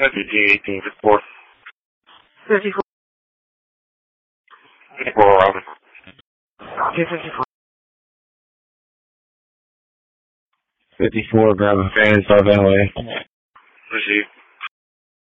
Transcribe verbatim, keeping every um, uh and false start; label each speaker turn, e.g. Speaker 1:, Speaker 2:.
Speaker 1: fifteen eighteen fifty-four.
Speaker 2: fifty-four.
Speaker 1: fifty-four Robin.
Speaker 2: Okay, fifty-four.
Speaker 3: fifty-four, grab a fan, start that way.
Speaker 1: Receive.